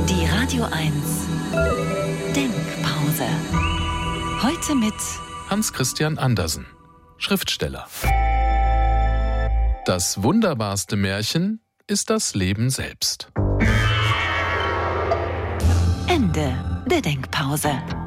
Die Radio 1 Denkpause. Heute mit Hans Christian Andersen, Schriftsteller. Das wunderbarste Märchen ist das Leben selbst. Ende der Denkpause.